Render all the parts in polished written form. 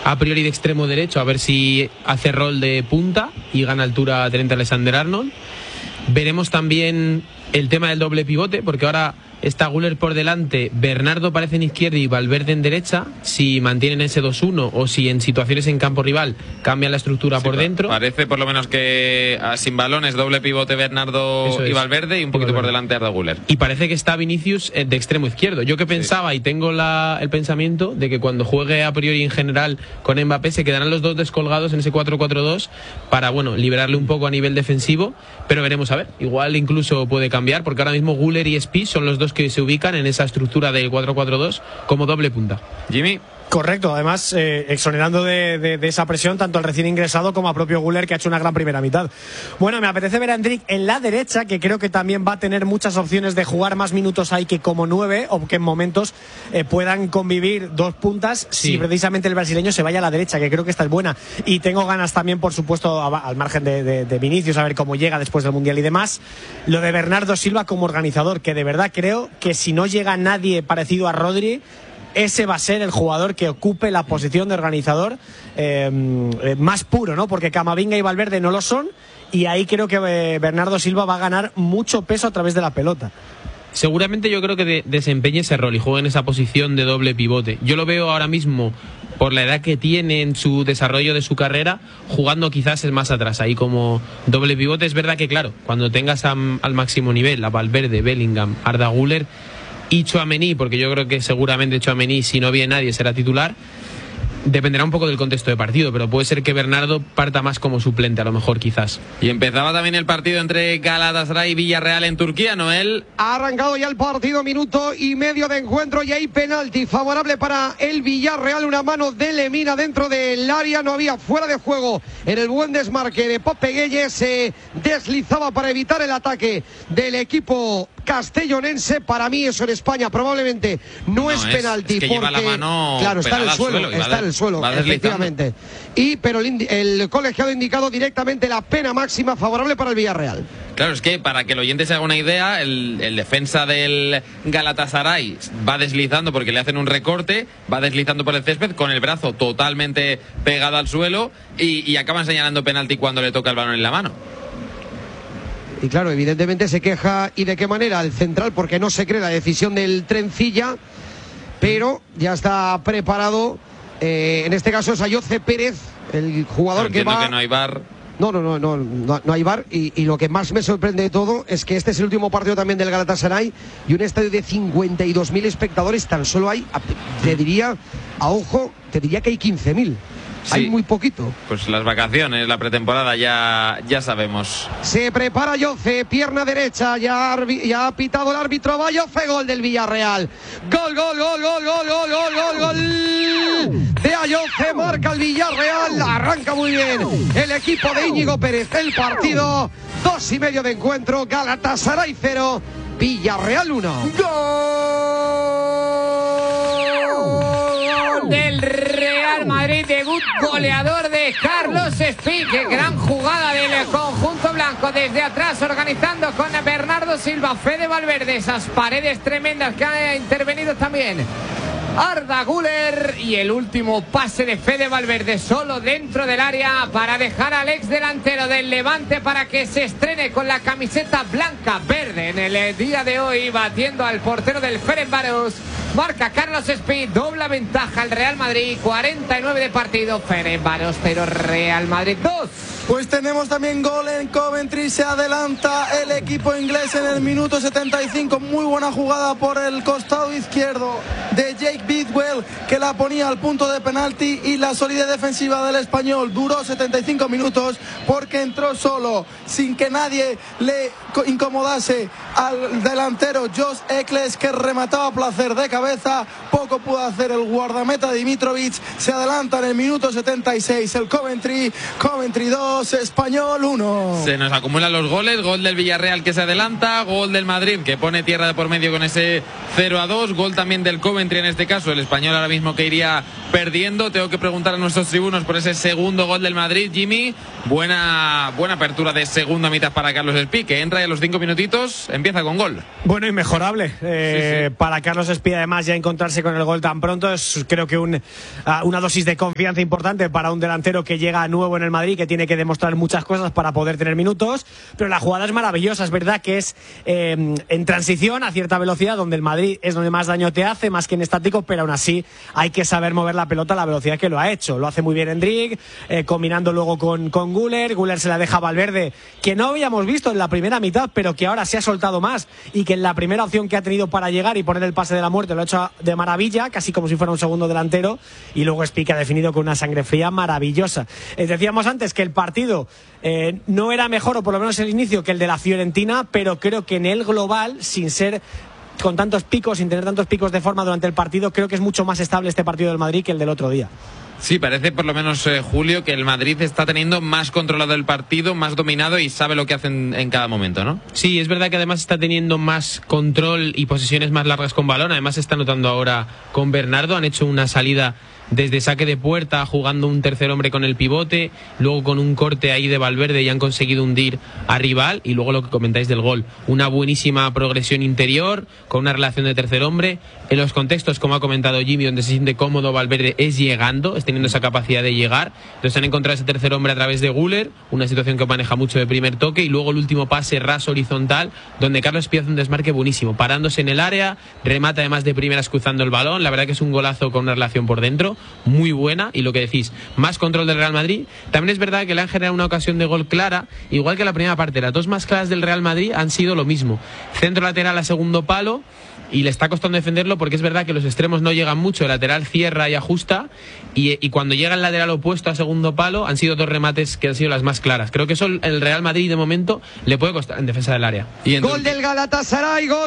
a priori de extremo derecho, a ver si hace rol de punta y gana altura a Trent Alexander-Arnold. Veremos también el tema del doble pivote, porque ahora está Güler por delante, Bernardo parece en izquierda y Valverde en derecha. Si mantienen ese 2-1 o si en situaciones en campo rival cambian la estructura por dentro. Parece por lo menos que sin balones, doble pivote Bernardo y Valverde y un poquito por delante Arda Güler. Y parece que está Vinicius de extremo izquierdo. Yo que pensaba y tengo el pensamiento de que cuando juegue a priori en general con Mbappé se quedarán los dos descolgados en ese 4-4-2 para, bueno, liberarle un poco a nivel defensivo, pero veremos a ver. Igual incluso puede cambiar, porque ahora mismo Güler y Spies son los dos que se ubican en esa estructura del 4-4-2 como doble punta. Jimmy. Correcto, además exonerando de esa presión tanto al recién ingresado como a propio Güler, que ha hecho una gran primera mitad. Bueno, me apetece ver a Endrick en la derecha, que creo que también va a tener muchas opciones de jugar más minutos ahí que como 9, o que en momentos puedan convivir dos puntas, si precisamente el brasileño se vaya a la derecha, que creo que esta es buena. Y tengo ganas también, por supuesto, al margen de Vinicius, a ver cómo llega después del Mundial y demás, lo de Bernardo Silva como organizador, que de verdad creo que si no llega nadie parecido a Rodri, ese va a ser el jugador que ocupe la posición de organizador más puro, ¿no? Porque Camavinga y Valverde no lo son, y ahí creo que Bernardo Silva va a ganar mucho peso a través de la pelota. Seguramente yo creo que desempeñe ese rol y juegue en esa posición de doble pivote. Yo lo veo ahora mismo, por la edad que tiene en su desarrollo de su carrera, jugando quizás más atrás, ahí como doble pivote. Es verdad que, claro, cuando tengas al máximo nivel a Valverde, Bellingham, Arda Güler y Tchouaméni, porque yo creo que seguramente Tchouaméni, si no viene nadie, será titular. Dependerá un poco del contexto de partido, pero puede ser que Bernardo parta más como suplente, a lo mejor, quizás. Y empezaba también el partido entre Galatasaray y Villarreal en Turquía, Noel. Ha arrancado ya el partido, minuto y medio de encuentro, y hay penalti favorable para el Villarreal. Una mano de Lemina dentro del área, no había fuera de juego en el buen desmarque de Pope Gueye. Se deslizaba para evitar el ataque del equipo castellonense. Para mí eso en España probablemente no es penalti, es que porque lleva la mano, claro, está en el suelo, está en el suelo, efectivamente. Pero el colegiado ha indicado directamente la pena máxima favorable para el Villarreal. Claro, es que para que el oyente se haga una idea, el defensa del Galatasaray va deslizando porque le hacen un recorte, va deslizando por el césped con el brazo totalmente pegado al suelo y acaban señalando penalti cuando le toca el balón en la mano. Y claro, evidentemente se queja, ¿y de qué manera? El central, porque no se cree la decisión del Trencilla, pero ya está preparado. En este caso es Ayoce Pérez, el jugador que va... que no hay VAR. No hay VAR, y lo que más me sorprende de todo es que este es el último partido también del Galatasaray, y un estadio de 52.000 espectadores, tan solo hay, te diría que hay 15.000. Sí, hay muy poquito. Pues las vacaciones, la pretemporada, ya sabemos. Se prepara Ayoce, pierna derecha, ya ha pitado el árbitro. Va Ayoce, gol del Villarreal. Gol de Ayoce, marca el Villarreal. Arranca muy bien el equipo de Íñigo Pérez. El partido, 2:30 de encuentro. Galatasaray 0, Villarreal 1. ¡Gol del Real Madrid! Debut goleador de Carlos Espín. ¡Qué gran jugada del conjunto blanco! Desde atrás, organizando con Bernardo Silva, Fede Valverde. Esas paredes tremendas que ha intervenido también Arda Güler, y el último pase de Fede Valverde solo dentro del área para dejar al ex delantero del Levante para que se estrene con la camiseta blanca verde en el día de hoy, batiendo al portero del Ferencváros. Marca Carlos Espín, dobla ventaja al Real Madrid, 49 de partido, Ferencváros 0, Real Madrid 2. Pues tenemos también gol en Coventry, se adelanta el equipo inglés en el minuto 75, muy buena jugada por el costado izquierdo de Jake Bidwell, que la ponía al punto de penalti, y la solidez defensiva del español duró 75 minutos porque entró solo, sin que nadie le incomodase al delantero Josh Eccles, que remataba a placer de cabeza. Poco pudo hacer el guardameta Dimitrovic. Se adelanta en el minuto 76 el Coventry 2, Español 1. Se nos acumulan los goles, gol del Villarreal que se adelanta, gol del Madrid que pone tierra de por medio con ese 0-2, gol también del Coventry en este caso, el Español ahora mismo que iría perdiendo. Tengo que preguntar a nuestros tribunos por ese segundo gol del Madrid. Jimmy, buena apertura de segunda mitad para Carlos Espí, que entra y a los 5 minutitos empieza con gol. Bueno, inmejorable. Sí. Para Carlos Espí, además, ya encontrarse con el gol tan pronto es, creo que una dosis de confianza importante para un delantero que llega nuevo en el Madrid, que tiene que demostrar muchas cosas para poder tener minutos. Pero la jugada es maravillosa. Es verdad que es en transición a cierta velocidad, donde el Madrid es donde más daño te hace, más que en estático, pero aún así hay que saber mover la pelota a la velocidad que lo ha hecho. Lo hace muy bien Endrick, combinando luego con Güler. Güler se la deja a Valverde, que no habíamos visto en la primera mitad, pero que ahora se ha soltado más, y que en la primera opción que ha tenido para llegar y poner el pase de la muerte lo ha hecho de maravilla, casi como si fuera un segundo delantero. Y luego Espí, que ha definido con una sangre fría maravillosa. Decíamos antes que el partido no era mejor, o por lo menos el inicio, que el de la Fiorentina, pero creo que en el global, sin ser con tantos picos, sin tener tantos picos de forma durante el partido, creo que es mucho más estable este partido del Madrid que el del otro día. Sí, parece por lo menos, Julio, que el Madrid está teniendo más controlado el partido, más dominado y sabe lo que hacen en cada momento, ¿no? Sí, es verdad que además está teniendo más control y posesiones más largas con balón. Además se está notando ahora con Bernardo. Han hecho una salida desde saque de puerta, jugando un tercer hombre con el pivote, luego con un corte ahí de Valverde y han conseguido hundir a rival. Y luego lo que comentáis del gol, una buenísima progresión interior con una relación de tercer hombre. En los contextos, como ha comentado Jimmy, donde se siente cómodo Valverde es llegando, es teniendo esa capacidad de llegar. Entonces han encontrado ese tercer hombre a través de Güler, una situación que maneja mucho de primer toque, y luego el último pase raso horizontal, donde Carlos Espí hace un desmarque buenísimo, parándose en el área, remata además de primeras cruzando el balón. La verdad que es un golazo con una relación por dentro muy buena. Y lo que decís, más control del Real Madrid. También es verdad que le han generado una ocasión de gol clara, igual que la primera parte. Las dos más claras del Real Madrid han sido lo mismo: centro lateral a segundo palo, y le está costando defenderlo porque es verdad que los extremos no llegan mucho. El lateral cierra y ajusta, y cuando llega el lateral opuesto a segundo palo han sido dos remates que han sido las más claras. Creo que eso el Real Madrid de momento le puede costar en defensa del área. Gol del Galatasaray, gol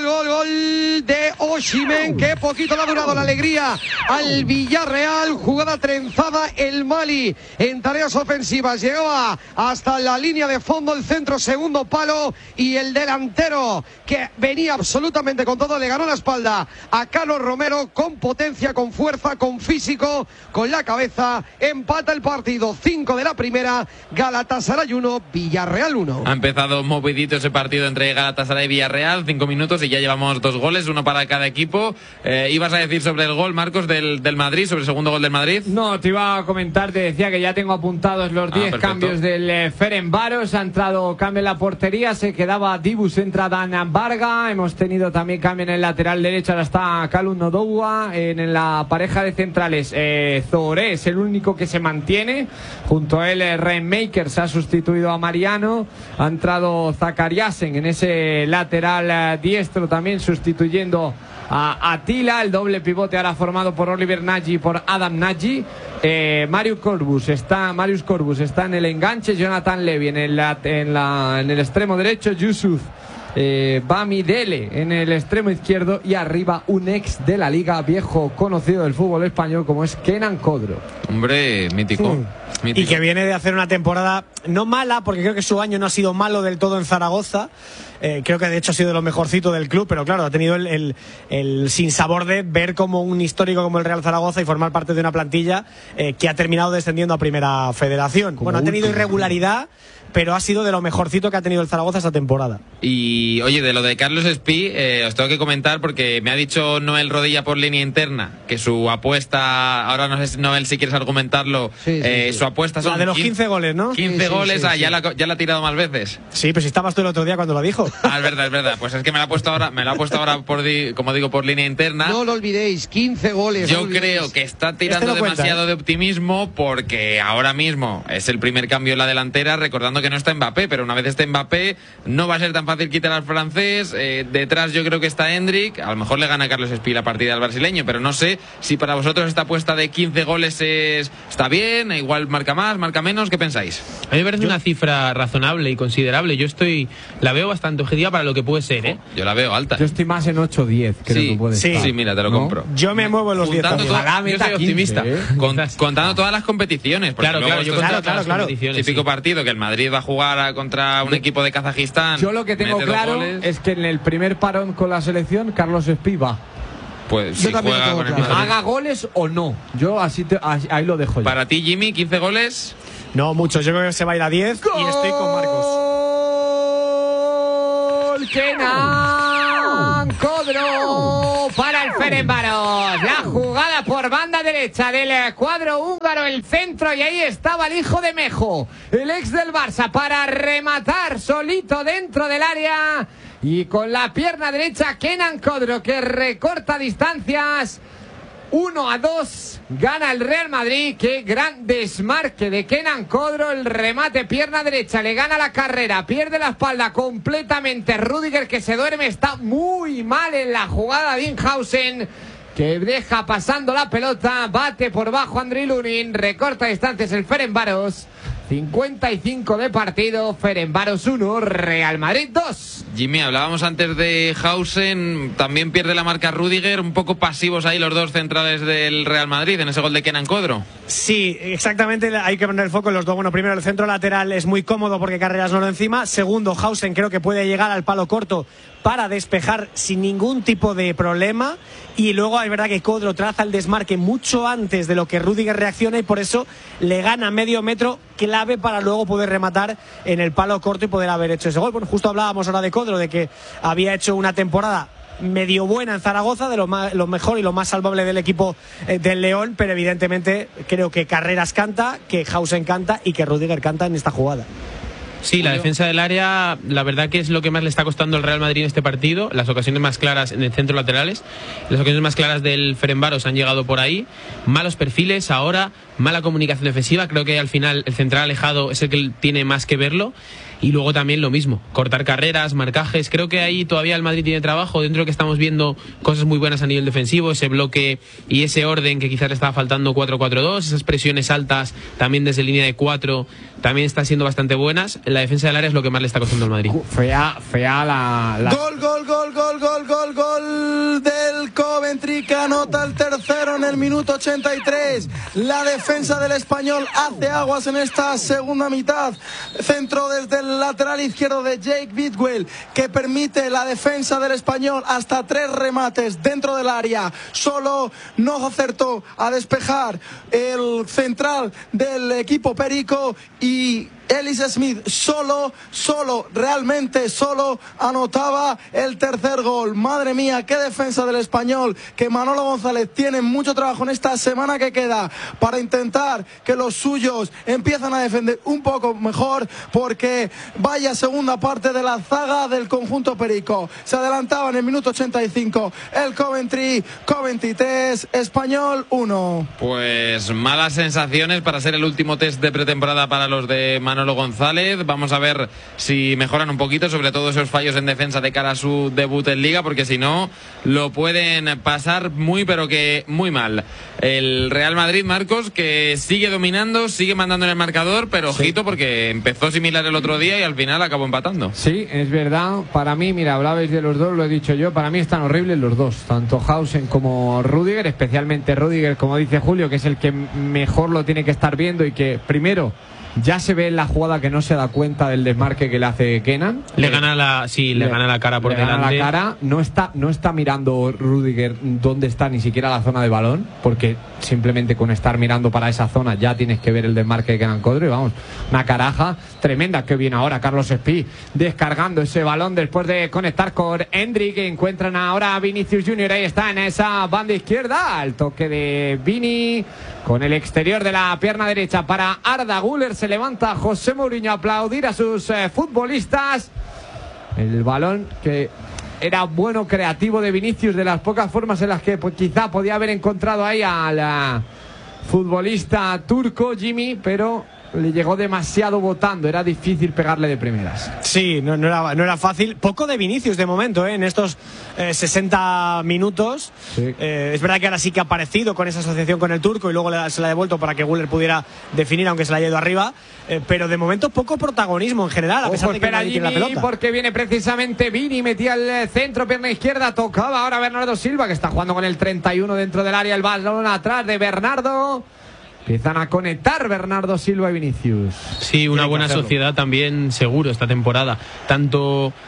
de Osimhen, que poquito le ha durado la alegría al Villarreal. Jugada trenzada, el Mali en tareas ofensivas llegaba hasta la línea de fondo, el centro segundo palo, y el delantero, que venía absolutamente con todo, le ganó la espalda a Carlos Romero, con potencia, con fuerza, con físico, con la cabeza. Empata el partido, 5 de la primera, Galatasaray 1, Villarreal 1. Ha empezado movidito ese partido entre Galatasaray y Villarreal, 5 minutos y ya llevamos 2 goles, uno para cada equipo. ¿Ibas a decir sobre el gol, Marcos, del Madrid, sobre el segundo gol del Madrid? No, te iba a comentar, te decía que ya tengo apuntados los 10 cambios del Ferencváros. Ha entrado cambio en la portería, se quedaba Dibus, entra Dan Varga. Hemos tenido también cambio en el lateral derecho, ahora está Kalou Nodoua. En la pareja de centrales, Zoré es el único que se mantiene, junto a él Rainmaker se ha sustituido a Mariano. Ha entrado Zakariasen en ese lateral diestro, también sustituyendo a Attila. El doble pivote ahora formado por Oliver Nagy y por Adam Nagy. Marius Corbus está en el enganche, Jonathan Levy en el extremo derecho, Yusuf Bamidele en el extremo izquierdo, y arriba un ex de la liga, viejo conocido del fútbol español, como es Kenan Kodro. Hombre, mítico. Y que viene de hacer una temporada no mala, porque creo que su año no ha sido malo del todo en Zaragoza. Creo que de hecho ha sido de lo mejorcito del club, pero claro, ha tenido el sinsabor de ver como un histórico como el Real Zaragoza y formar parte de una plantilla que ha terminado descendiendo a Primera Federación. Bueno, ha tenido irregularidad, pero ha sido de lo mejorcito que ha tenido el Zaragoza esta temporada. Y oye, de lo de Carlos Espí, os tengo que comentar, porque me ha dicho Noel Rodilla por línea interna que su apuesta, ahora no sé, Noel, si quieres argumentarlo, su apuesta son la de los 15 goles, ¿no? 15 goles, ya la ha tirado más veces. Sí, pero si estabas tú el otro día cuando lo dijo. Es verdad. Pues es que me lo ha puesto ahora como digo, por línea interna. No lo olvidéis, 15 goles. Yo creo que está tirando demasiado de optimismo, porque ahora mismo es el primer cambio en la delantera, recordando que no está Mbappé, pero una vez esté Mbappé no va a ser tan fácil quitar al francés. Detrás yo creo que está Endrick, a lo mejor le gana a Carlos Espí la partida al brasileño, pero no sé si para vosotros esta apuesta de 15 goles está bien, igual marca más, marca menos. ¿Qué pensáis? A mí me parece una cifra razonable y considerable. La veo bastante objetiva para lo que puede ser, ¿eh? Yo la veo alta. Yo estoy más en 8-10, creo que puede estar. Sí, mira, te lo compro. Yo me muevo en los 10 también. Yo soy optimista. Contando todas las competiciones. Claro. Típico partido que el Madrid va a jugar contra un equipo de Kazajistán. Yo lo que tengo claro es que en el primer parón con la selección, Carlos Espí va. Pues Yo si también juega lo con el tengo claro. Haga goles o no. Yo ahí lo dejo ya. Para ti, Jimmy, 15 goles. No, muchos. Yo creo que se va a ir a 10 y estoy con Marcos. ¡Gol! Kenan Codro para el Ferencváros. La jugada por banda derecha del cuadro húngaro, el centro, y ahí estaba el hijo de Mejo, el ex del Barça, para rematar solito dentro del área. Y con la pierna derecha, Kenan Codro, que recorta distancias. 1-2, gana el Real Madrid. Qué gran desmarque de Kenan Codro. El remate, pierna derecha, le gana la carrera, pierde la espalda completamente. Rüdiger, que se duerme, está muy mal en la jugada de Inhausen, que deja pasando la pelota, bate por bajo Andriy Lunin, recorta distancias el Ferencváros. 55 de partido, Ferencváros 1, Real Madrid 2. Jimmy, hablábamos antes de Hausen, también pierde la marca Rüdiger, un poco pasivos ahí los dos centrales del Real Madrid en ese gol de Kenan Codro. Sí, exactamente, hay que poner el foco en los dos. Bueno, primero el centro lateral es muy cómodo porque Carreras no lo encima. Segundo, Hausen creo que puede llegar al palo corto para despejar sin ningún tipo de problema. Y luego es verdad que Codro traza el desmarque mucho antes de lo que Rüdiger reacciona y por eso le gana medio metro, clave para luego poder rematar en el palo corto y poder haber hecho ese gol. Bueno, justo hablábamos ahora de Codro, de que había hecho una temporada medio buena en Zaragoza, de lo mejor y lo más salvable del equipo del León, pero evidentemente creo que Carreras canta, que Hausen canta y que Rüdiger canta en esta jugada. Sí, la defensa del área, la verdad que es lo que más le está costando al Real Madrid en este partido. Las ocasiones más claras en el centro laterales, las ocasiones más claras del Ferencváros han llegado por ahí. Malos perfiles ahora, mala comunicación defensiva. Creo que al final el central alejado es el que tiene más que verlo. Y luego también lo mismo, cortar carreras, marcajes. Creo que ahí todavía el Madrid tiene trabajo. Dentro de que estamos viendo cosas muy buenas a nivel defensivo, ese bloque y ese orden que quizás le estaba faltando 4-4-2, esas presiones altas también desde línea de 4 también están siendo bastante buenas. La defensa del área es lo que más le está costando al Madrid. Fea la... Gol del Coventry, que anota el tercero en el minuto 83. La defensa del Español hace aguas en esta segunda mitad. Centro desde el lateral izquierdo de Jake Bidwell, que permite la defensa del Español hasta 3 remates dentro del área. Solo no acertó a despejar el central del equipo perico, y Ellis Smith realmente solo anotaba el tercer gol. Madre mía, qué defensa del Español, que Manolo González tiene mucho trabajo en esta semana que queda para intentar que los suyos empiezan a defender un poco mejor, porque vaya segunda parte de la zaga del conjunto perico. Se adelantaba en el minuto 85 el Coventry 3, Español 1. Pues malas sensaciones para ser el último test de pretemporada para los de Manolo González. Vamos a ver si mejoran un poquito, sobre todo esos fallos en defensa de cara a su debut en Liga, porque si no lo pueden pasar muy pero que muy mal. El Real Madrid, Marcos, que sigue dominando, sigue mandando en el marcador, pero ojito, porque empezó similar el otro día y al final acabó empatando. Sí, es verdad. Para mí, mira, hablabais de los dos, lo he dicho yo, para mí están horribles los dos, tanto Hausen como Rüdiger, especialmente Rüdiger, como dice Julio, que es el que mejor lo tiene que estar viendo y que primero ya se ve en la jugada que no se da cuenta del desmarque que le hace Kenan. Le gana la cara por delante. Le gana la cara. No está mirando Rüdiger dónde está ni siquiera la zona de balón, porque simplemente con estar mirando para esa zona ya tienes que ver el desmarque de Kenan Codro. Y vamos, una caraja tremenda. Que viene ahora Carlos Espí descargando ese balón después de conectar con Endrick, que encuentran ahora a Vinicius Junior. Ahí está en esa banda izquierda, al toque de Vini con el exterior de la pierna derecha para Arda Güler. Se levanta José Mourinho a aplaudir a sus futbolistas. El balón que era bueno, creativo de Vinicius, de las pocas formas en las que quizá podía haber encontrado ahí al futbolista turco Jimmy, pero le llegó demasiado botando, era difícil pegarle de primeras. Sí, no era fácil. Poco de Vinicius de momento, en estos 60 minutos. Sí. Es verdad que ahora sí que ha aparecido con esa asociación con el turco y luego se la ha devuelto para que Güler pudiera definir, aunque se la haya ido arriba. Pero de momento poco protagonismo en general, a pesar de que nadie tiene la pelota. Porque viene precisamente Vini, metía el centro, pierna izquierda, tocaba ahora Bernardo Silva, que está jugando con el 31 dentro del área, el balón atrás de Bernardo. Empiezan a conectar Bernardo Silva y Vinicius. Sí, una buena sociedad también seguro esta temporada. Tanto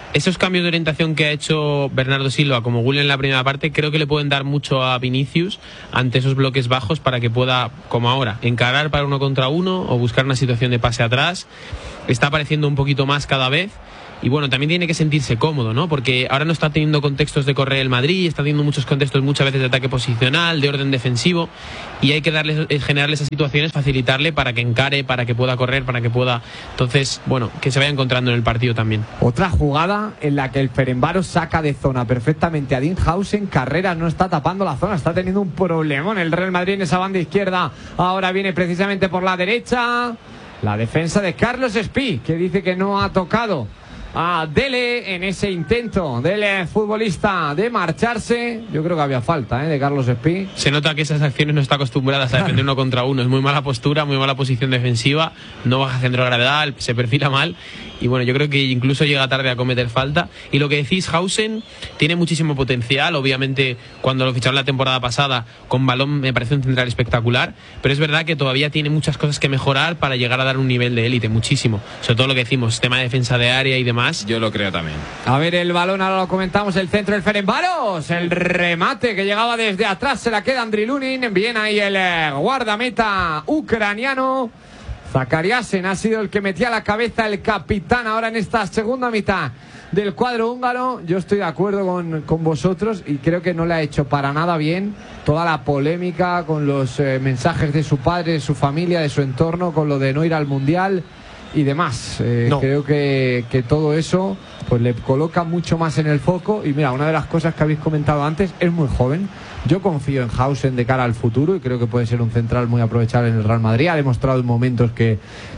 esos cambios de orientación que ha hecho Bernardo Silva como Güler en la primera parte creo que le pueden dar mucho a Vinicius ante esos bloques bajos para que pueda, como ahora, encarar para 1 contra 1 o buscar una situación de pase atrás. Está apareciendo un poquito más cada vez. Y bueno, también tiene que sentirse cómodo, ¿no? Porque ahora no está teniendo contextos de correr el Madrid, está teniendo muchos contextos muchas veces de ataque posicional, de orden defensivo, y hay que generarle esas situaciones, facilitarle para que encare, para que pueda correr, para que pueda... Entonces, bueno, que se vaya encontrando en el partido también. Otra jugada en la que el Ferencváros saca de zona perfectamente a Dinhausen. Carreras no está tapando la zona, está teniendo un problemón el Real Madrid en esa banda izquierda. Ahora viene precisamente por la derecha la defensa de Carlos Espí, que dice que no ha tocado a Dele en ese intento del futbolista de marcharse. Yo creo que había falta de Carlos Espí. Se nota que esas acciones no está acostumbradas a defender 1 contra 1. Es muy mala postura, muy mala posición defensiva, no baja centro de gravedad, se perfila mal. Y bueno, yo creo que incluso llega tarde a cometer falta. Y lo que decís, Hausen tiene muchísimo potencial. Obviamente, cuando lo ficharon la temporada pasada, con balón me parece un central espectacular. Pero es verdad que todavía tiene muchas cosas que mejorar para llegar a dar un nivel de élite, muchísimo. Sobre todo lo que decimos, tema de defensa de área y demás. Yo lo creo también. A ver el balón, ahora lo comentamos, el centro del Ferencváros. El remate que llegaba desde atrás, se la queda Andriy Lunin. Bien ahí el guardameta ucraniano. Zakariasen ha sido el que metía la cabeza el capitán ahora en esta segunda mitad del cuadro húngaro. Yo estoy de acuerdo con vosotros y creo que no le ha hecho para nada bien toda la polémica con los mensajes de su padre, de su familia, de su entorno, con lo de no ir al Mundial y demás. No. Creo que todo eso pues le coloca mucho más en el foco. Y mira, una de las cosas que habéis comentado antes, es muy joven. Yo confío en Hausen de cara al futuro y creo que puede ser un central muy aprovechable en el Real Madrid. Ha demostrado en momentos que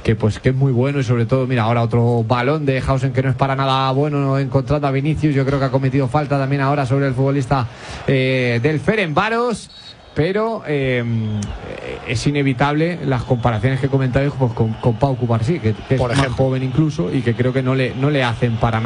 es muy bueno, y sobre todo, mira, ahora otro balón de Hausen que no es para nada bueno, encontrando a Vinicius. Yo creo que ha cometido falta también ahora sobre el futbolista del Ferencváros. Pero es inevitable las comparaciones que comentáis pues, con Pau Cubarsí, que es más joven incluso, y que creo que no le hacen para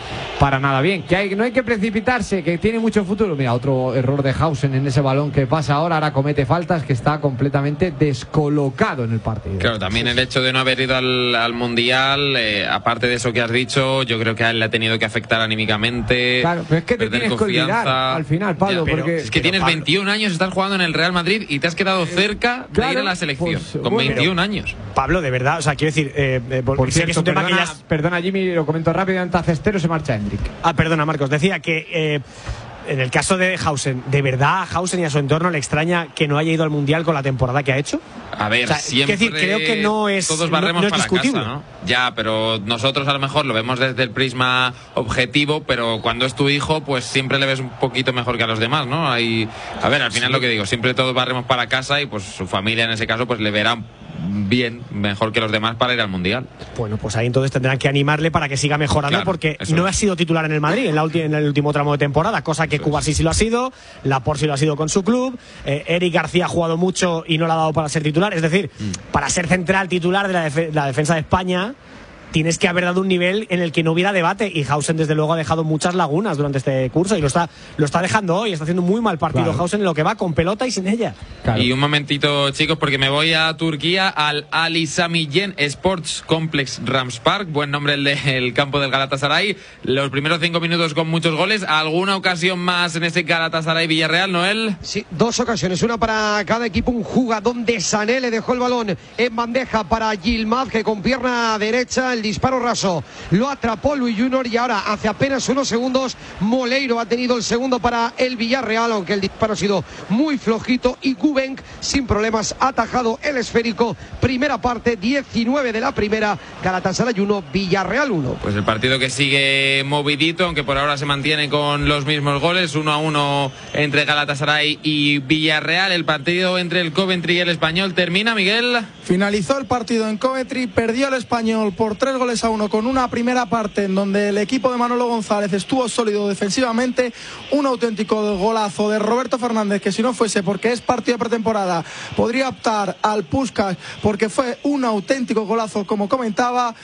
nada bien. Que no hay que precipitarse, que tiene mucho futuro. Mira, otro error de Hausen en ese balón que pasa ahora comete faltas, que está completamente descolocado en el partido. Claro, también el hecho de no haber ido al Mundial, aparte de eso que has dicho, yo creo que a él le ha tenido que afectar anímicamente. Claro, pero es que te tienes que olvidar al final, Pablo, porque es que tienes 21 años, estás jugando en el Real Madrid y te has quedado cerca de ir a la selección, pues, con 21 años. Pablo, de verdad, o sea, quiero decir, por cierto, que es un tema que ya... Perdona, Jimmy, lo comento rápido, antes a Cestero se marcha Hendrik. Perdona, Marcos, decía que en el caso de Hausen, ¿de verdad a Hausen y a su entorno le extraña que no haya ido al Mundial con la temporada que ha hecho? A ver, siempre, decir, creo que no es, todos barremos no es para discutible. casa, ¿no? Ya, pero nosotros a lo mejor lo vemos desde el prisma objetivo, pero cuando es tu hijo, pues siempre le ves un poquito mejor que a los demás, ¿no? A ver, al final lo que digo, siempre todos barremos para casa y pues su familia en ese caso pues le verá bien, mejor que los demás para ir al Mundial. Bueno, pues ahí entonces tendrán que animarle para que siga mejorando, claro, porque no ha sido titular en el Madrid en el último tramo de temporada, cosa que Cubarsí sí lo ha sido, Laporte sí lo ha sido con su club, Eric García ha jugado mucho y no le ha dado para ser titular, es decir, para ser central titular de la defensa de España tienes que haber dado un nivel en el que no hubiera debate, y Hausen desde luego ha dejado muchas lagunas durante este curso y lo está dejando hoy. Está haciendo muy mal partido, claro. Hausen en lo que va, con pelota y sin ella. Claro. Y un momentito, chicos, porque me voy a Turquía, al Ali Sami Yen Sports Complex Rams Park, buen nombre el del campo del Galatasaray. Los primeros 5 minutos con muchos goles. ¿Alguna ocasión más en ese Galatasaray Villarreal, Noel? Sí, 2 ocasiones, una para cada equipo, un jugadón de Sané, le dejó el balón en bandeja para Yilmaz, que con pierna derecha el disparo raso lo atrapó Luis Junior, y ahora hace apenas unos segundos Moleiro ha tenido el segundo para el Villarreal, aunque el disparo ha sido muy flojito, y Gubenk sin problemas ha atajado el esférico. Primera parte, 19 de la primera, Galatasaray 1, Villarreal 1. Pues el partido que sigue movidito, aunque por ahora se mantiene con los mismos goles, 1-1 entre Galatasaray y Villarreal. El partido entre el Coventry y el Español termina, Miguel. Finalizó el partido en Coventry, perdió el Español por 3-1 con una primera parte en donde el equipo de Manolo González estuvo sólido defensivamente, un auténtico golazo de Roberto Fernández, que si no fuese porque es partido de pretemporada podría optar al Puskás, porque fue un auténtico golazo, como comentaba,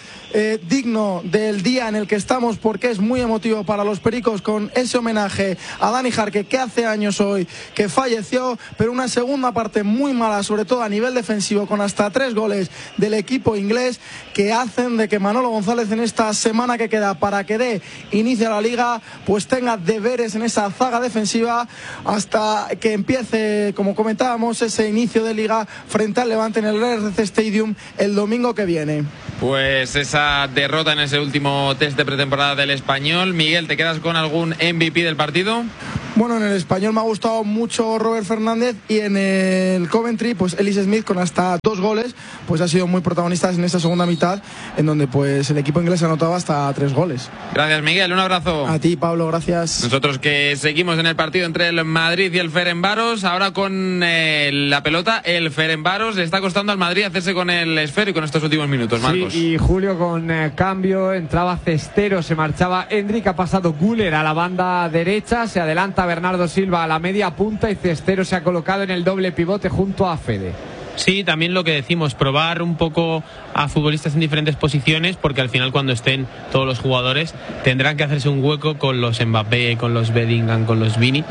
digno del día en el que estamos, porque es muy emotivo para los pericos, con ese homenaje a Dani Jarque, que hace años hoy que falleció. Pero una segunda parte muy mala, sobre todo a nivel defensivo, con hasta 3 goles del equipo inglés, que hacen de que Manolo González en esta semana que queda para que dé inicio a la liga, pues tenga deberes en esa zaga defensiva hasta que empiece, como comentábamos, ese inicio de liga frente al Levante en el RC Stadium el domingo que viene. Pues esa derrota en ese último test de pretemporada del Español. Miguel, ¿te quedas con algún MVP del partido? Bueno, en el Español me ha gustado mucho Robert Fernández y en el Coventry, pues Ellis Smith con hasta 2 goles, pues ha sido muy protagonista en esta segunda mitad, en donde pues el equipo inglés anotaba hasta 3 goles. Gracias, Miguel, un abrazo. A ti, Pablo, gracias. Nosotros que seguimos en el partido entre el Madrid y el Ferencváros, ahora con la pelota, el Ferencváros le está costando al Madrid hacerse con el esférico en estos últimos minutos, Marcos. Sí, y Julio con cambio, entraba Cestero, se marchaba Endrick, ha pasado Güler a la banda derecha, se adelanta Bernardo Silva a la media punta y Cestero se ha colocado en el doble pivote junto a Fede. Sí, también lo que decimos, probar un poco a futbolistas en diferentes posiciones, porque al final cuando estén todos los jugadores tendrán que hacerse un hueco con los Mbappé, con los Bellingham, con los Vini,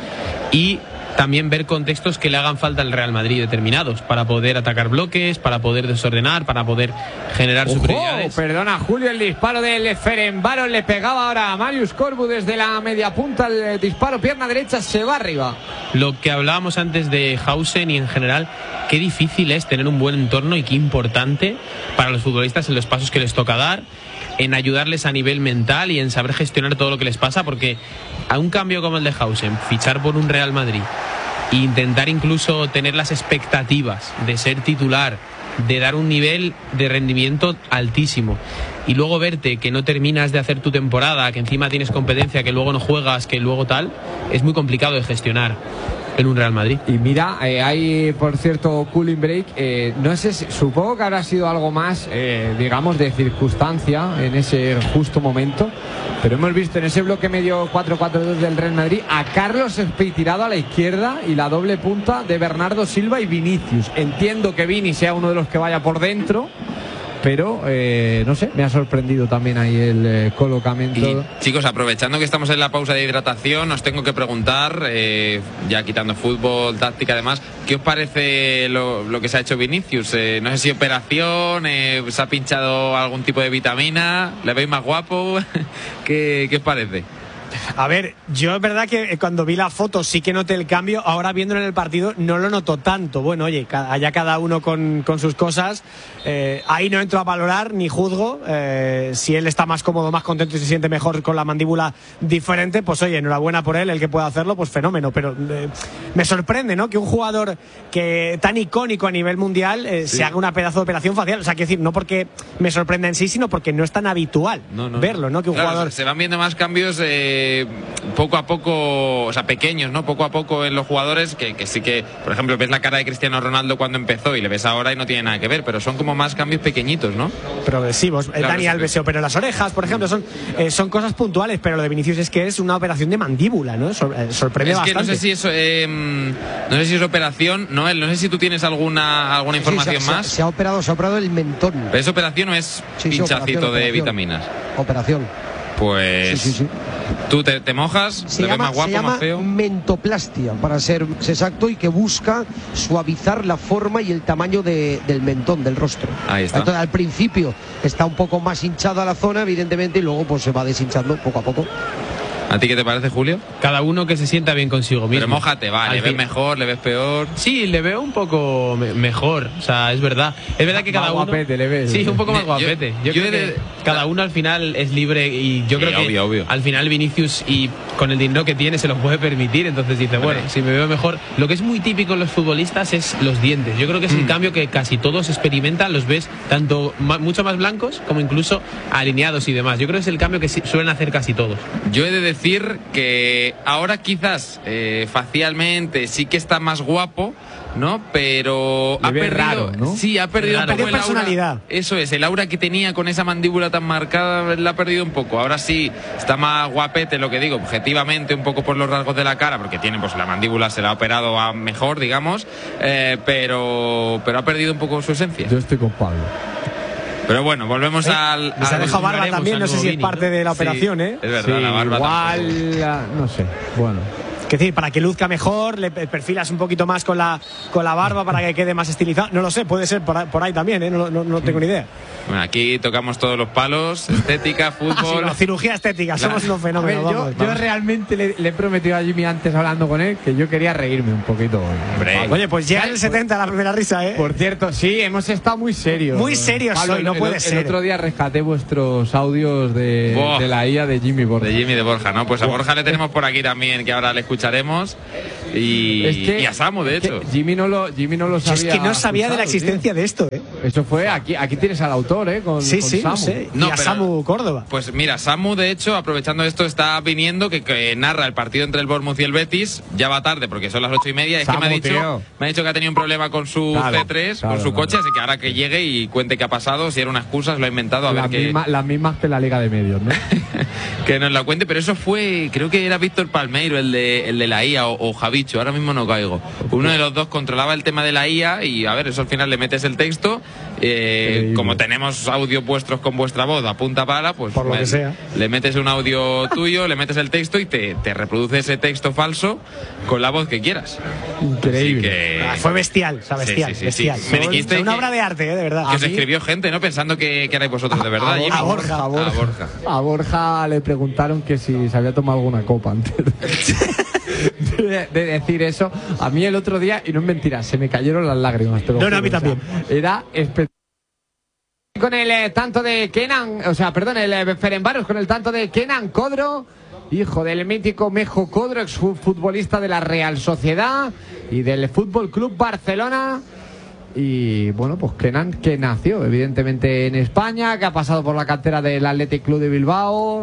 y también ver contextos que le hagan falta al Real Madrid determinados para poder atacar bloques, para poder desordenar, para poder generar superioridades. Perdona, Julio, el disparo del Ferencváros le pegaba ahora a Marius Corbu desde la media punta, el disparo pierna derecha se va arriba. Lo que hablábamos antes de Hausen y en general, qué difícil es tener un buen entorno y qué importante para los futbolistas en los pasos que les toca dar, en ayudarles a nivel mental y en saber gestionar todo lo que les pasa, porque a un cambio como el de Hausen, fichar por un Real Madrid e intentar incluso tener las expectativas de ser titular, de dar un nivel de rendimiento altísimo, y luego verte que no terminas de hacer tu temporada, que encima tienes competencia, que luego no juegas, que luego tal, es muy complicado de gestionar en un Real Madrid. Y mira, hay por cierto cooling break, no sé, supongo que habrá sido algo más, digamos, de circunstancia en ese justo momento, pero hemos visto en ese bloque medio 4-4-2 del Real Madrid a Carlos Espí tirado a la izquierda y la doble punta de Bernardo Silva y Vinicius. Entiendo que Vini sea uno de los que vaya por dentro, pero no sé, me ha sorprendido también ahí el colocamiento. Y chicos, aprovechando que estamos en la pausa de hidratación, os tengo que preguntar, ya quitando fútbol, táctica además, ¿qué os parece lo que se ha hecho Vinicius? No sé si operación, se ha pinchado algún tipo de vitamina, ¿le veis más guapo? ¿Qué os parece? A ver, yo es verdad que cuando vi la foto sí que noté el cambio, ahora viéndolo en el partido no lo noto tanto. Bueno, oye, allá cada uno con sus cosas, ahí no entro a valorar ni juzgo, si él está más cómodo, más contento y se siente mejor con la mandíbula diferente, pues oye, enhorabuena por él, el que pueda hacerlo, pues fenómeno, pero me sorprende, ¿no?, que un jugador que tan icónico a nivel mundial se haga una pedazo de operación facial, o sea, quiero decir, no porque me sorprenda en sí, sino porque no es tan habitual verlo, ¿no?, que un jugador... Se van viendo más cambios poco a poco, o sea, pequeños, ¿no? Poco a poco en los jugadores que sí que, por ejemplo, ves la cara de Cristiano Ronaldo cuando empezó y le ves ahora y no tiene nada que ver, pero son como más cambios pequeñitos, ¿no? Progresivos. Claro, Dani Alves se operó las orejas, por ejemplo, son cosas puntuales, pero lo de Vinicius es que es una operación de mandíbula, ¿no? Sorprende bastante. Es que no sé si eso, no sé si es operación, Noel, no sé si tú tienes alguna información más. Se ha operado el mentón. ¿Pero es operación o es pinchacito de vitaminas? Operación. Pues sí. ¿Tú te mojas? ¿Te ves más guapo, más feo? Mentoplastia, para ser exacto, y que busca suavizar la forma y el tamaño del mentón, del rostro. Ahí está. Entonces, al principio está un poco más hinchada la zona, evidentemente, y luego pues se va deshinchando poco a poco. ¿A ti qué te parece, Julio? Cada uno que se sienta bien consigo mismo. Pero mójate, va, ¿le ves mejor, le ves peor? Sí, le veo un poco mejor, o sea, es verdad. Es verdad que cada uno... guapete, le ves. Sí, un poco más guapete. Yo creo que cada uno al final es libre y yo creo que obvio. Al final Vinicius, y con el dinero que tiene, se lo puede permitir, entonces dice, bueno, si me veo mejor... Lo que es muy típico en los futbolistas es los dientes. Yo creo que es el cambio que casi todos experimentan, los ves tanto mucho más blancos como incluso alineados y demás. Yo creo que es el cambio que suelen hacer casi todos. Yo he de decir que ahora quizás facialmente sí que está más guapo, ¿no? Pero ha perdido, raro, ¿no? Sí, ha perdido un poco el personalidad. Aura. Eso es, el aura que tenía con esa mandíbula tan marcada la ha perdido un poco. Ahora sí está más guapete, lo que digo, objetivamente, un poco por los rasgos de la cara, porque tiene pues la mandíbula, se la ha operado a mejor, digamos, pero ha perdido un poco su esencia. Yo estoy con Pablo. Pero bueno, volvemos se ha dejado barba también, no sé si es parte de la operación, Es verdad, sí, la barba igual, no sé, bueno. Es decir, para que luzca mejor, le perfilas un poquito más con la barba para que quede más estilizado. No lo sé, puede ser por ahí también, ¿eh? No tengo ni idea. Bueno, aquí tocamos todos los palos, estética, fútbol. Sí, no, cirugía estética, somos unos fenómenos. A ver, yo realmente le he prometido a Jimmy antes hablando con él que yo quería reírme un poquito hoy. Hombre. Oye, pues llega el 70 la primera risa, ¿eh? Por cierto, sí, hemos estado muy serios. Muy serios Pablo, hoy, no puede ser. El otro día rescaté vuestros audios de la IA de Jimmy Borja. De Jimmy de Borja, ¿no? Pues a Borja le tenemos por aquí también, que ahora le escucharemos. Y a Samu, de hecho. Jimmy no lo sabía. Es que no sabía de la existencia de esto, ¿eh? Eso fue, aquí tienes al autor, ¿eh? Con Sí, Samu. no sé. No, y a pero- Samu Córdoba. Pues mira, Samu, de hecho, aprovechando esto, está viniendo que narra el partido entre el Bournemouth y el Betis. Ya va tarde porque son las 8:30. Es Samu, que me tío. ha dicho que ha tenido un problema con su Claro, C3, claro, con su claro. coche, así que ahora que llegue y cuente qué ha pasado, si era una excusa, se lo ha inventado, a ver qué. Las mismas que la Liga de Medios, ¿no? Que nos la cuente, pero eso fue, creo que era Víctor Palmeiro, el de la IA, o Javicho, ahora mismo no caigo. Uno de los dos controlaba el tema de la IA y a ver, eso al final le metes el texto, como tenemos audio vuestros con vuestra voz a punta pala, pues Por lo que sea. le metes un audio tuyo, le metes el texto y te reproduce ese texto falso con la voz que quieras. Increíble. Así que... Fue bestial, o sea, bestial, Sí. bestial. Me dijiste Una que- obra de arte, de verdad. Que os escribió gente, ¿no? Pensando que erais vosotros de verdad. Jimmy. A Borja. A Borja le preguntaron que si se había tomado alguna copa antes de decir eso. A mí el otro día, y no es mentira, se me cayeron las lágrimas. Te lo No, juro, a mí también. Era espectacular. Con el tanto de Kenan, el Ferencváros con el tanto de Kenan Codro, hijo del mítico Mejo Codro, exfutbolista de la Real Sociedad y del Fútbol Club Barcelona. Y bueno, pues Kenan, que nació evidentemente en España, que ha pasado por la cantera del Athletic Club de Bilbao,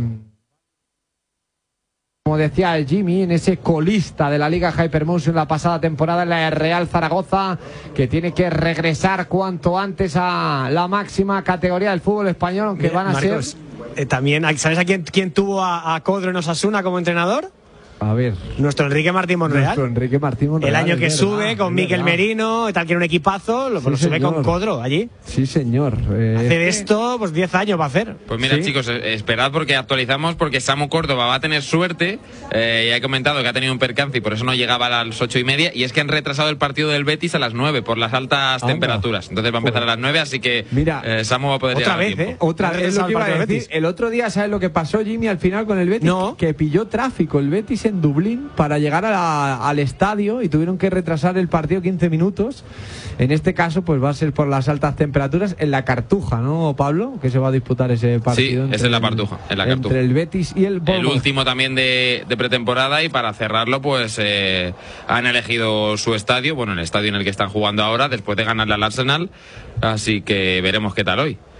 como decía el Jimmy, en ese colista de la Liga Hypermotion la pasada temporada en la Real Zaragoza, que tiene que regresar cuanto antes a la máxima categoría del fútbol español, aunque van a Marcos, ser... también, ¿sabes a quién tuvo a Codro en Osasuna como entrenador? A ver, Nuestro Enrique Martín Monreal. nuestro Enrique Martín Monreal, El año que es sube verdad, con es Miquel verdad. Merino, tal que era un equipazo, lo Sí, sube con señor. Codro allí. Sí, señor. Hace de esto, pues 10 años va a hacer. Pues mira, Sí. chicos, esperad porque actualizamos, porque Samu Córdoba va a tener suerte. Ya he comentado que ha tenido un percance y por eso no llegaba a las 8:30. Y es que han retrasado el partido del Betis a las 9 por las altas Anda. temperaturas. Entonces va a empezar a las 9, así que Mira, Samu va a poder otra llegar a vez, tiempo. Otra vez, es lo que iba a Partido del decir. Betis. El otro día, ¿sabes lo que pasó, Jimmy, al final con el Betis? No. Que pilló tráfico el Betis en Dublín para llegar al estadio y tuvieron que retrasar el partido 15 minutos. En este caso, pues va a ser por las altas temperaturas en la Cartuja, ¿no, Pablo? Que se va a disputar ese partido. Sí, es en la Cartuja, en la Cartuja. Entre el Betis y el El Bournemouth. último también de pretemporada, y para cerrarlo pues han elegido su estadio, bueno, el estadio en el que están jugando ahora después de ganarle al Arsenal, así que veremos qué tal hoy.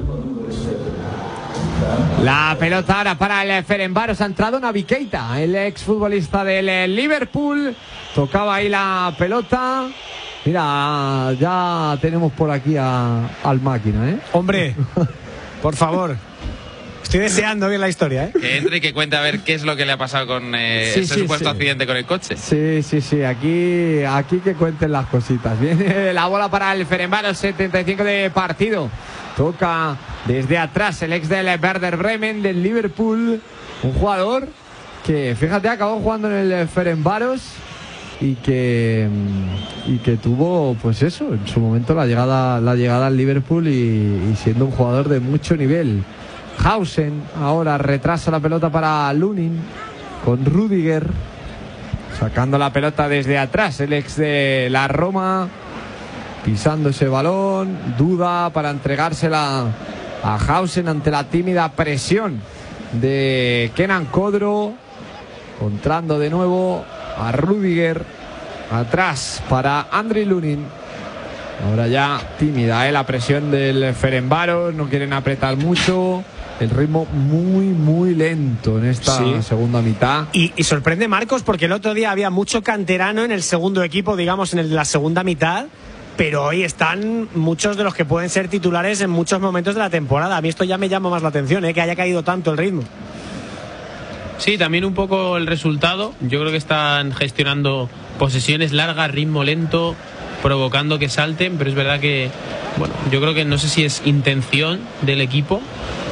La pelota ahora para el Ferencváros. Ha entrado Naby Keita, el exfutbolista del Liverpool. Tocaba ahí la pelota. Mira, ya tenemos por aquí al máquina, ¿eh? Hombre, por favor. Estoy deseando ver la historia, ¿eh? Que entre y que cuente a ver qué es lo que le ha pasado con Sí, ese sí, supuesto sí. accidente con el coche. Sí, aquí que cuenten las cositas. Viene La bola para el Ferencváros, 75 de partido. toca desde atrás el ex del Werder Bremen, del Liverpool, un jugador que, fíjate, acabó jugando en el Ferencváros y que tuvo, pues eso, en su momento la llegada al Liverpool y siendo un jugador de mucho nivel. Hausen ahora retrasa la pelota para Lunin con Rüdiger, sacando la pelota desde atrás el ex de la Roma, pisando ese balón, duda para entregársela a Hausen ante la tímida presión de Kenan Codro, encontrando de nuevo a Rüdiger, atrás para Andriy Lunin. Ahora ya tímida la presión del Ferencváros, no quieren apretar mucho, el ritmo muy lento en esta Sí. segunda mitad. Y sorprende, Marcos, porque el otro día había mucho canterano en el segundo equipo, digamos, en la segunda mitad, pero hoy están muchos de los que pueden ser titulares en muchos momentos de la temporada. A mí esto ya me llama más la atención, que haya caído tanto el ritmo. Sí, también un poco el resultado. Yo creo que están gestionando posesiones largas, ritmo lento, provocando que salten, pero es verdad que, bueno, yo creo que no sé si es intención del equipo,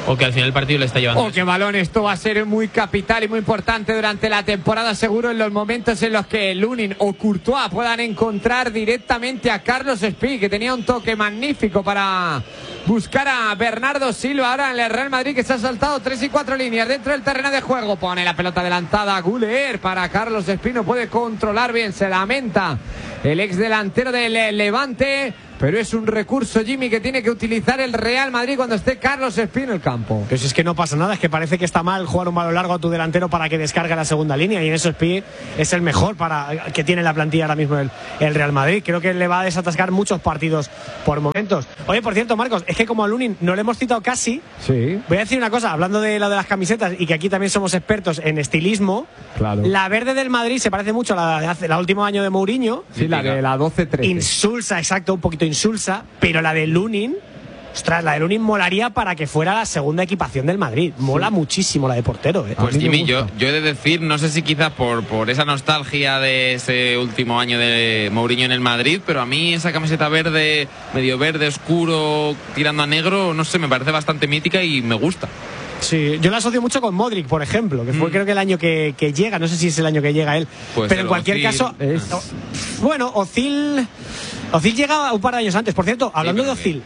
o que al final el partido le está llevando. Que balón, esto va a ser muy capital y muy importante durante la temporada, seguro, en los momentos en los que Lunin o Courtois puedan encontrar directamente a Carlos Espí, que tenía un toque magnífico para buscar a Bernardo Silva. Ahora en el Real Madrid, que se ha saltado 3 y 4 líneas dentro del terreno de juego. Pone la pelota adelantada Güler para Carlos Espí, no puede controlar bien, se lamenta el ex delantero del Levante. Pero es un recurso, Jimmy, que tiene que utilizar el Real Madrid cuando esté Carlos Espí en el campo. Pues es que no pasa nada, es que parece que está mal jugar un balón largo a tu delantero para que descargue la segunda línea, y en eso Espí es el mejor que tiene la plantilla ahora mismo el Real Madrid. Creo que le va a desatascar muchos partidos por momentos. Oye, por cierto, Marcos, es que como a Lunin no le hemos citado casi, sí. Voy a decir una cosa, hablando de lo de las camisetas, y que aquí también somos expertos en estilismo. Claro. La verde del Madrid se parece mucho a la del último año de Mourinho. Sí, la de la 12-13. Insulsa, exacto, un poquito insulsa, pero la de Lunin, ostras, la de Lunin molaría para que fuera la segunda equipación del Madrid. Mola muchísimo la de portero, Pues Jimmy, yo he de decir, no sé si quizás por esa nostalgia de ese último año de Mourinho en el Madrid, pero a mí esa camiseta verde, medio verde oscuro, tirando a negro, no sé, me parece bastante mítica y me gusta. Sí, yo la asocio mucho con Modric, por ejemplo, que fue creo que el año que llega, no sé si es el año que llega él, pues pero en cualquier caso, bueno, Ozil llega un par de años antes. Por cierto, hablando de Ozil,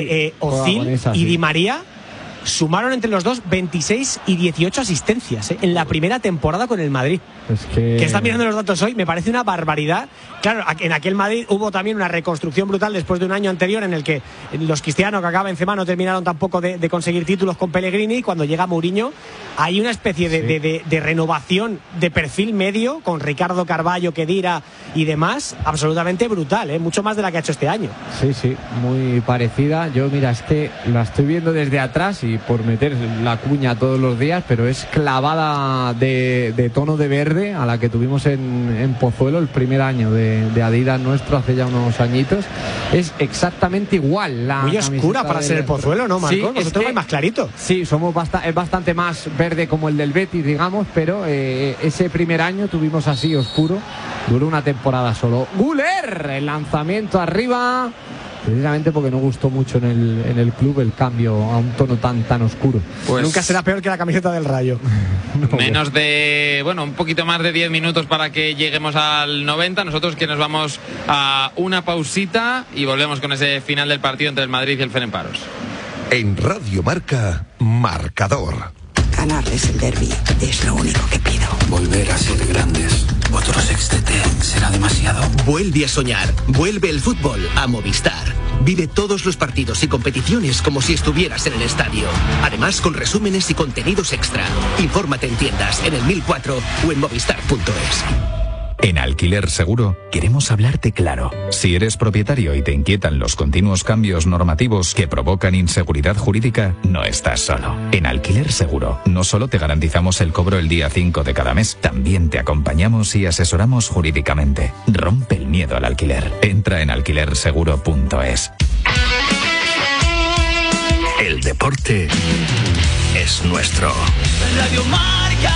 Ozil y Di María sumaron entre los dos 26 y 18 asistencias en la primera temporada con el Madrid. Es que está mirando los datos hoy, me parece una barbaridad. Claro, en aquel Madrid hubo también una reconstrucción brutal después de un año anterior en el que los Cristiano, que acaba Benzema, no terminaron tampoco de conseguir títulos con Pellegrini, y cuando llega Mourinho hay una especie de renovación de perfil medio con Ricardo Carvalho, Khedira y demás, absolutamente brutal, mucho más de la que ha hecho este año. Sí, muy parecida. Yo, mira, es que la estoy viendo desde atrás, y por meter la cuña todos los días, pero es clavada de tono de verde a la que tuvimos en Pozuelo el primer año de Adidas nuestro, hace ya unos añitos. Es exactamente igual. Muy oscura para ser el Pozuelo, ¿no, Marco? Sí, nosotros es más clarito. Sí, es bastante más verde como el del Betis, digamos, pero ese primer año tuvimos así oscuro. Duró una temporada solo. Güler, el lanzamiento arriba, precisamente porque no gustó mucho en el club el cambio a un tono tan oscuro. Pues nunca será peor que la camiseta del Rayo. Menos de, un poquito más de 10 minutos para que lleguemos al 90. Nosotros que nos vamos a una pausita y volvemos con ese final del partido entre el Madrid y el Ferencváros. En Radio Marca, marcador. Ganarles el derbi es lo único que pido. Volver a ser grandes. Otro sextete será demasiado. Vuelve a soñar. Vuelve el fútbol a Movistar. Vive todos los partidos y competiciones como si estuvieras en el estadio. Además, con resúmenes y contenidos extra. Infórmate en tiendas, en el 1004 o en movistar.es. En Alquiler Seguro queremos hablarte claro. Si eres propietario y te inquietan los continuos cambios normativos que provocan inseguridad jurídica, no estás solo. En Alquiler Seguro no solo te garantizamos el cobro el día 5 de cada mes, también te acompañamos y asesoramos jurídicamente. Rompe el miedo al alquiler. Entra en alquilerseguro.es. El deporte es nuestro. Radio Marca.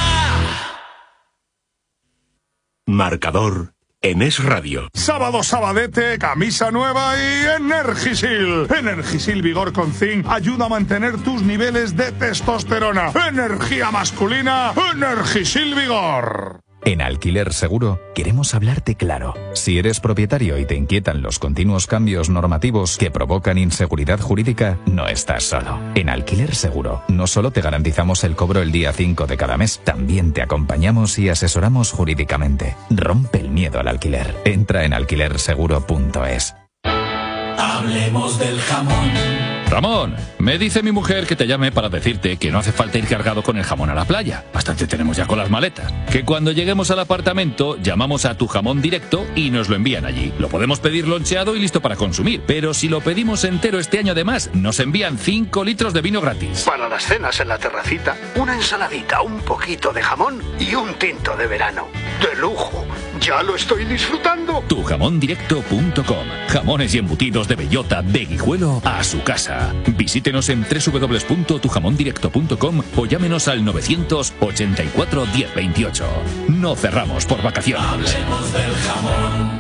Marcador en Es Radio. Sábado sabadete, camisa nueva y Energisil. Energisil Vigor con Zinc ayuda a mantener tus niveles de testosterona. Energía masculina, Energisil Vigor. En Alquiler Seguro queremos hablarte claro. Si eres propietario y te inquietan los continuos cambios normativos que provocan inseguridad jurídica, no estás solo. En Alquiler Seguro no solo te garantizamos el cobro el día 5 de cada mes, también te acompañamos y asesoramos jurídicamente. Rompe el miedo al alquiler. Entra en alquilerseguro.es. Hablemos del jamón. Ramón, me dice mi mujer que te llame para decirte que no hace falta ir cargado con el jamón a la playa. Bastante tenemos ya con las maletas. Que cuando lleguemos al apartamento llamamos a Tu Jamón Directo y nos lo envían allí. Lo podemos pedir loncheado y listo para consumir. Pero si lo pedimos entero este año además, nos envían 5 litros de vino gratis. Para las cenas en la terracita, una ensaladita, un poquito de jamón y un tinto de verano. ¡De lujo! ¡Ya lo estoy disfrutando! Tujamondirecto.com. Jamones y embutidos de bellota, de Guijuelo a su casa. Visítenos en www.tujamondirecto.com o llámenos al 984 1028. No cerramos por vacaciones. Hablemos del jamón.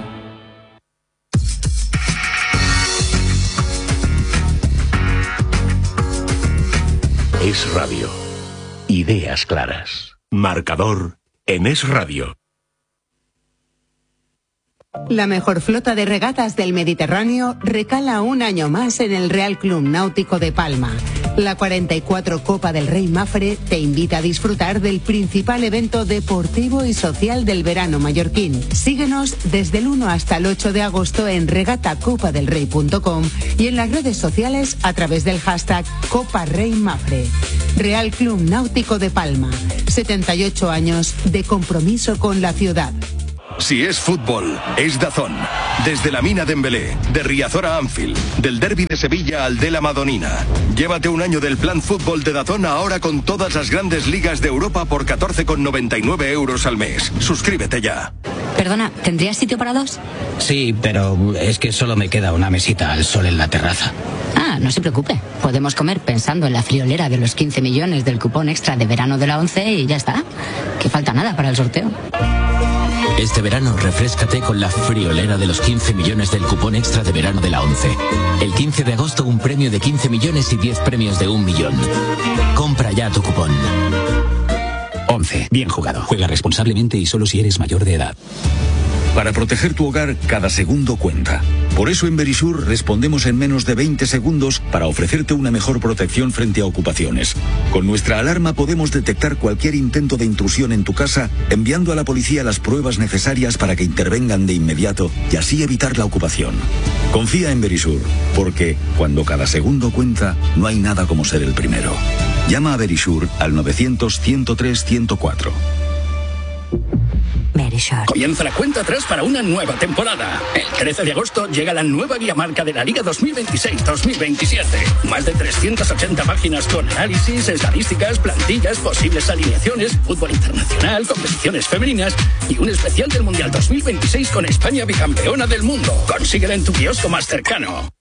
Es Radio. Ideas claras. Marcador en Es Radio. La mejor flota de regatas del Mediterráneo recala un año más en el Real Club Náutico de Palma. La 44 Copa del Rey Mafre te invita a disfrutar del principal evento deportivo y social del verano mallorquín. Síguenos desde el 1 hasta el 8 de agosto en regatacopadelrey.com y en las redes sociales a través del hashtag Copa Rey Mafre. Real Club Náutico de Palma. 78 años de compromiso con la ciudad. Si es fútbol, es DAZN. Desde la Mina Dembélé, de Riazor a Anfield, del Derbi de Sevilla al de la Madonina. Llévate un año del plan fútbol de DAZN ahora con todas las grandes ligas de Europa por 14,99 euros al mes. Suscríbete ya. Perdona, ¿tendrías sitio para dos? Sí, pero es que solo me queda una mesita al sol en la terraza. Ah, no se preocupe. Podemos comer pensando en la friolera de los 15 millones del cupón extra de verano de la 11 y ya está. Que falta nada para el sorteo. Este verano refréscate con la friolera de los 15 millones del cupón extra de verano de la 11. El 15 de agosto un premio de 15 millones y 10 premios de 1 millón. Compra ya tu cupón. 11. Bien jugado. Juega responsablemente y solo si eres mayor de edad. Para proteger tu hogar, cada segundo cuenta. Por eso en Verisur respondemos en menos de 20 segundos para ofrecerte una mejor protección frente a ocupaciones. Con nuestra alarma podemos detectar cualquier intento de intrusión en tu casa, enviando a la policía las pruebas necesarias para que intervengan de inmediato y así evitar la ocupación. Confía en Verisur, porque cuando cada segundo cuenta, no hay nada como ser el primero. Llama a Verisur al 900-103-104. Comienza la cuenta atrás para una nueva temporada. El 13 de agosto llega la nueva guía marca de la Liga 2026-2027. Más de 380 páginas con análisis, estadísticas, plantillas, posibles alineaciones, fútbol internacional, competiciones femeninas y un especial del Mundial 2026 con España bicampeona del mundo. Consíguela en tu kiosco más cercano.